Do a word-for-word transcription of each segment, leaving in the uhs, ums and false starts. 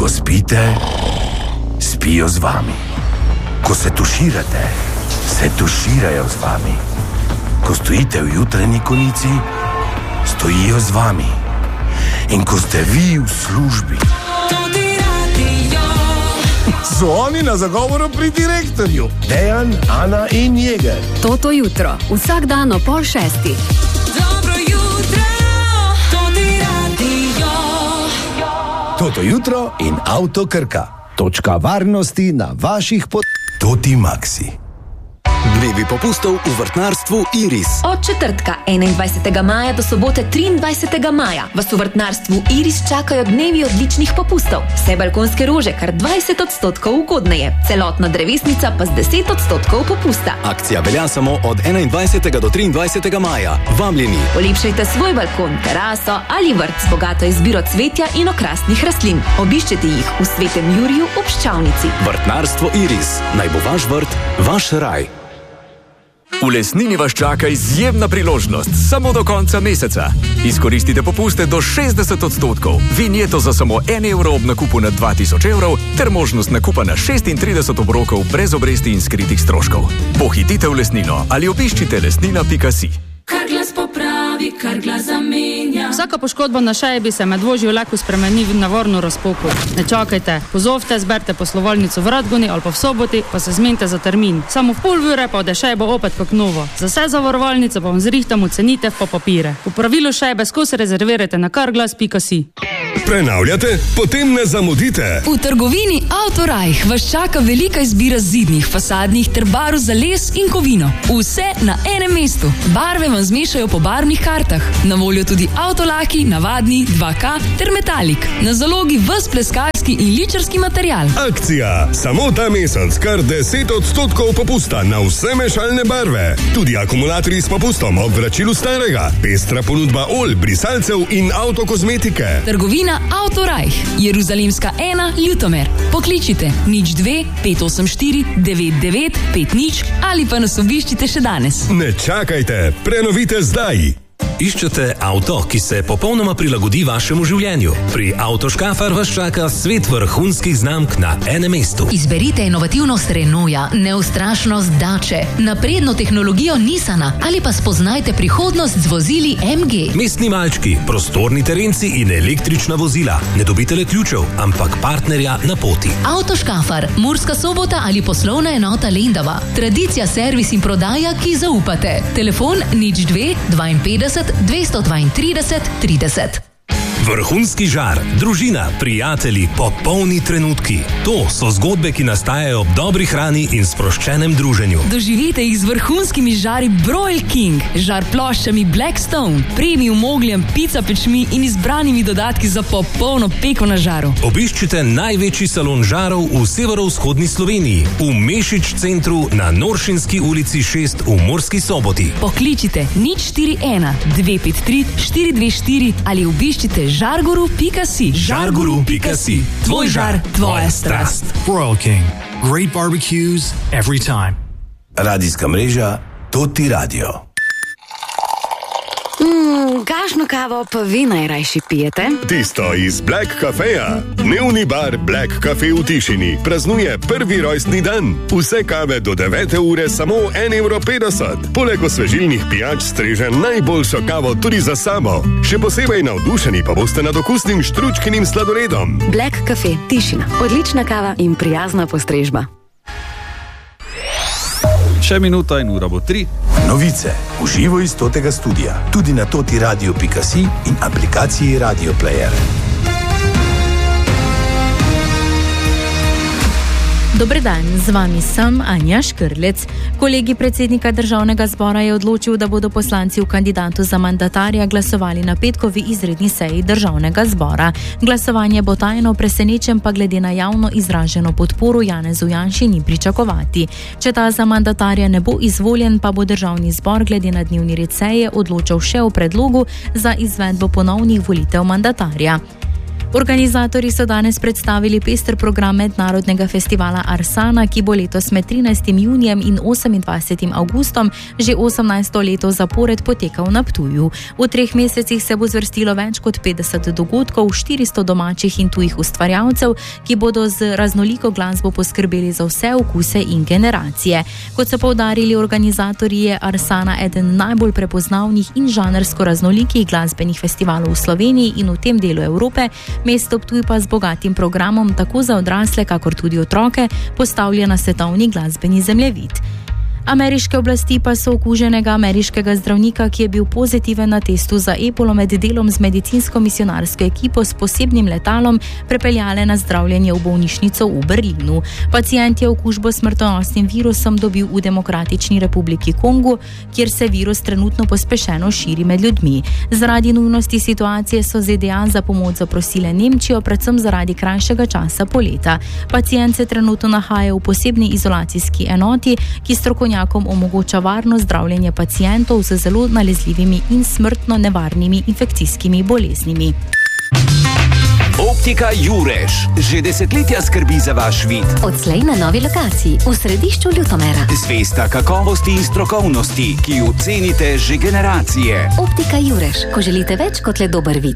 Ko spite, spijo z vami. Ko se tuširate, se tuširajo z vami. Ko stojite v jutranji konici, stojijo z vami. In ko ste vi v službi, so oni na zagovoru pri direktorju. Dejan, Ana in Jeger. Toto jutro, vsak dan o pol šesti. Dobro jutro, Toti radio. Toto jutro in Avto Krka. Točka varnosti na vaših pot... Toti Maxi. Dnevi popustov v vrtnarstvu Iris. Od četrtka enaindvajsetega maja do sobote triindvajsetega maja vas v vrtnarstvu Iris čakajo dnevi odličnih popustov. Vse balkonske rože kar dvajset odstotkov ugodneje, celotna drevesnica pa z deset odstotkov popusta. Akcija velja samo od enaindvajsetega do triindvajsetega maja. Vabljeni. Olepšajte svoj balkon, teraso ali vrt z bogato izbiro cvetja in okrasnih rastlin. Obiščite jih v Svetem Juriju ob Ščavnici. Vrtnarstvo Iris. Naj bo vaš vrt, vaš raj. V Lesnini vas čaka izjemna priložnost samo do konca meseca. Izkoristite popuste do šestdeset odstotkov, vinjeto za samo en evro ob nakupu na dva tisoč evrov ter možnost nakupa na šestintrideset obrokov brez obresti in skritih stroškov. Pohitite v Lesnino ali obiščite lesnina pika si. Kar glas popravi, kar glas zamenja. Vsaka poškodba na šeji se med vožnjo lahko spremeni v navorno razpoko. Ne čakajte, pozovite, zberite poslovalnico v Radgoni ali pa v Soboti, pa se zmenite za termin. Samo v pol ure pa ode šejbo opet kak novo. Za vse zavarovalnice pa vam zrihtamo cenitev pa papire. V pravilu šejbe skozi rezervirajte na karglas pika si. Prenavljate? Potem ne zamudite. V trgovini Autorajh vas čaka velika izbira zidnih, fasadnih ter barv za les in kovino. Vse na enem mestu. Barve vam zmešajo po barvnih kartah. Na voljo tudi avtolaki, navadni, dva ka ter metalik. Na zalogi ves pleskarski in ličarski material. Akcija. Samo ta mesec kar deset odstotkov popusta na vse mešalne barve. Tudi akumulatorji s popustom ob vračilu starega. Pestra ponudba olj, brisalcev in avtokozmetike. Trgovina Autorajh. Jeruzalemska ena, Ljutomer. Pokličite nič dve pet osem štiri devet devet pet nič ali pa nas obiščite še danes. Ne čakajte, prenovite zdaj. Iščete avto, ki se popolnoma prilagodi vašemu življenju? Pri Avtoškafar vas čaka svet vrhunskih znamk na enem mestu. Izberite inovativnost Renaulta, neustrašnost Dače, napredno tehnologijo Nissana ali pa spoznajte prihodnost z vozili em ge. Mestni malčki, prostorni terenci in električna vozila. Ne dobite le ključev, ampak partnerja na poti. Avtoškafar, Murska Sobota ali poslovna enota Lendava. Tradicija, servis in prodaja, ki zaupate. Telefon nič dve dvainpetdeset dvesto dvaintrideset trideset. Vrhunski žar, družina, prijatelji, popolni trenutki. To so zgodbe, ki nastajajo ob dobri hrani in sproščenem druženju. Doživite jih z vrhunskimi žari Broil King, žar ploščami Blackstone, premium ogljem, pica pečmi in izbranimi dodatki za popolno peko na žaru. Obiščite največji salon žarov v severovzhodni Sloveniji, v Mešič centru na Noršinski ulici šest v Murski Soboti. Pokličite nič štiri ena dve pet tri štiri dve štiri ali obiščite žarguru pika si. žarguru pika si. Tvoj žar, tvoja strast. Broil King. Great barbecues every time. Radijska mreža Toti radio. Mm, kakšno kavo pa vi najrajši pijete? Tisto iz Black Cafeja. Dnevni bar Black Cafe v Tišini praznuje prvi rojstni dan. Vse kave do devete ure samo en evro petdeset. Poleg osvežilnih pijač streže najboljšo kavo tudi za sabo. Še posebej navdušeni pa boste nad okusnim štručkinim sladoledom. Black Cafe Tišina. Odlična kava in prijazna postrežba. Še minuta in ura bo tri. Novice v živo iz Totega studia. Tudi na toti radio pika si in aplikaciji Radio Player. Dober dan, z vami sem Anja Škrlec. Kolegi predsednika Državnega zbora je odločil, da bodo poslanci v kandidatu za mandatarja glasovali na petkovi izredni seji Državnega zbora. Glasovanje bo tajno, presenečen pa glede na javno izraženo podporo Janezu Janši ni pričakovati. Če ta za mandatarja ne bo izvoljen, pa bo Državni zbor glede na dnevni red seje odločal še o predlogu za izvedbo ponovnih volitev mandatarja. Organizatorji so danes predstavili pester program mednarodnega festivala Arsana, ki bo letos med trinajstim junijem in osemindvajsetim avgustom že osemnajsto leto zapored potekal na Ptuju. V treh mesecih se bo zvrstilo več kot petdeset dogodkov, štiristo domačih in tujih ustvarjalcev, ki bodo z raznoliko glasbo poskrbeli za vse okuse in generacije. Kot so poudarili organizatorji, je Arsana eden najbolj prepoznavnih in žanrsko raznolikih glasbenih festivalov v Sloveniji in v tem delu Evrope. Mesto Ptuj pa z bogatim programom tako za odrasle, kakor tudi otroke, postavlja na svetovni glasbeni zemljevid. Ameriške oblasti pa so okuženega ameriškega zdravnika, ki je bil pozitiven na testu za ebolo, med delom z medicinsko-misionarsko ekipo s posebnim letalom prepeljale na zdravljenje v bolnišnico v Berlinu. Pacient je okužbo s smrtonosnim virusom dobil v Demokratični republiki Kongo, kjer se virus trenutno pospešeno širi med ljudmi. Zaradi nujnosti situacije so Z D A za pomoč zaprosile Nemčijo, predvsem zaradi krajšega časa poleta. Pacient se trenutno nahaja v posebni izolacijski enoti, ki strokovnjaki omogoča varno zdravljenje pacientov z zelo nalezljivimi in smrtno nevarnimi infekcijskimi boleznimi. Optika Jurež že desetletja skrbi za vaš vid. Odslej na novi lokaciji v središču Ljutomera. Zvesta kakovosti in strokovnosti, ki jo cenite že generacije. Optika Jurež, ko želite več kot le dober vid.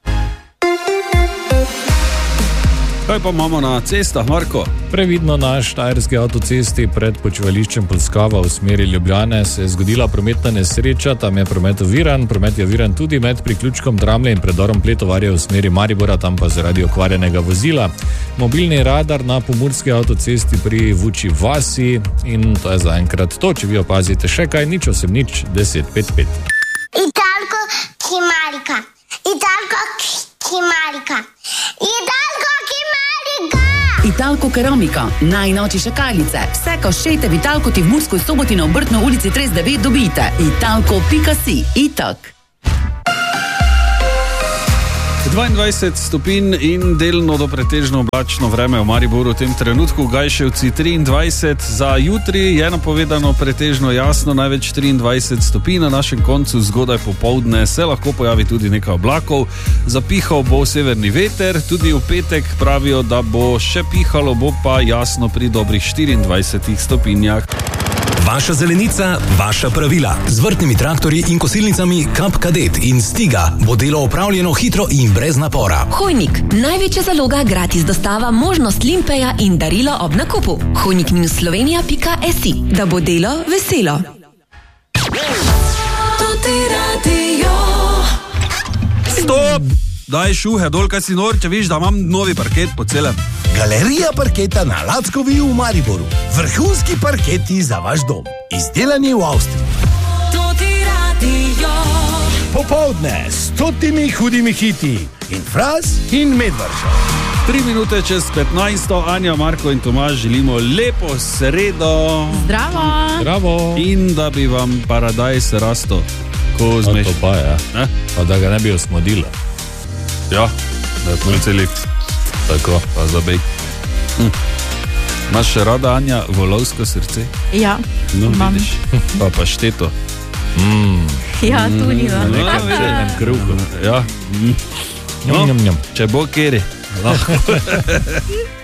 Kaj pa imamo na cestah, Marko? Previdno na štajerski avtocesti pred počivališčem Polskava v smeri Ljubljane se je zgodila prometna nesreča, tam je promet oviran, promet je oviran tudi med priključkom Dramlje in predorom Pletovarje v smeri Maribora, tam pa zaradi okvarjenega vozila. Mobilni radar na pomurski avtocesti pri Vuči vasi in to je zaenkrat to, če vi opazite še kaj, nič osem nič deset pet pet. Italko Kimarika, Italko Kimarika, Italko Kimarika. Italko Keramika, najnovejše kaljice. Vse, kar šejte v Italko, ti v Murski Soboti na Obrtno ulici trideset devet dobite. Italko pika si, Itak. dvaindvajset stopinj in delno do pretežno oblačno vreme v Mariboru v tem trenutku, Gajševci triindvajset, za jutri je napovedano pretežno jasno, največ triindvajset stopinj, na našem koncu zgodaj popoldne se lahko pojavi tudi nekaj oblakov, zapihal bo severni veter, tudi v petek pravijo, da bo še pihalo, bo pa jasno pri dobrih štiriindvajsetih stopinjah. Vaša zelenica, vaša pravila. Z vrtnimi traktorji in kosilnicami Kap Kadet in Stiga bo delo opravljeno hitro in brez napora. Hojnik, največja zaloga, gratis dostava, možnost limpeja in darilo ob nakupu. hojnik slovenija pika si, da bo delo veselo. Stop! Daj šuhe dol, kaj si nor, če viš, da imam novi parket po celem. Galerija parketa na Lackovi v Mariboru. Vrhunski parketi za vaš dom. Izdelani v Avstriji. Popoldne s stotimi hudimi hiti. In Fras in Medvrša. Tri minute čez petnajsto, Anja, Marko in Tomaž želimo lepo sredo. Zdravo. Zdravo. In da bi vam paradajz rasto. Ko zmeš. To pa je, ja. Pa da ga ne bi osmodilo. Ja, da je polcelik. Tako, pa zabej. Hm. Imaš še rada, Anja, volovsko srce? Ja, no, imam. Vidiš? Pa pa šteto. Mm. Ja, tudi da. Mm. Nekaj vsenem kruhu. Ja. Mm. Njom, njom, njom. Če bo kjeri. Lahko.